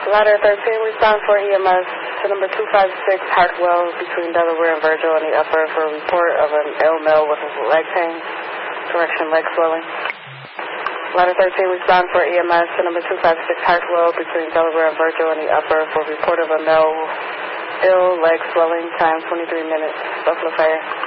Ladder 13, respond for EMS to number 256 Hartwell between Delaware and Virgil in the upper for a report of an ill male with leg pain. Direction, leg swelling. Ladder 13, respond for EMS to number 256 Hartwell between Delaware and Virgil in the upper for a report of a male ill leg swelling. Time 23 minutes. Buffalo Fire.